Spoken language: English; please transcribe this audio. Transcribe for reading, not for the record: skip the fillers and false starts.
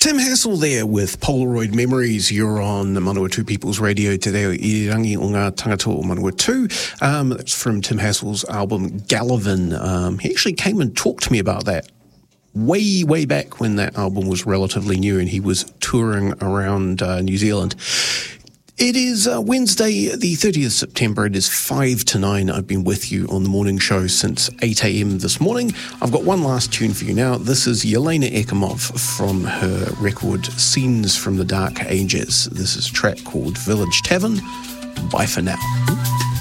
Tim Hassel there with Polaroid Memories. You're on Manawatu People's Radio today, Irirangi o ngā tangata o Manawatu. That's from Tim Hassel's album Gallivan. He actually came and talked to me about that way back when that album was relatively new and he was touring around New Zealand. It is Wednesday, the 30th of September. It is 5 to 9. I've been with you on the morning show since 8 a.m. this morning. I've got one last tune for you now. This is Yelena Ekimov from her record Scenes from the Dark Ages. This is a track called Village Tavern. Bye for now.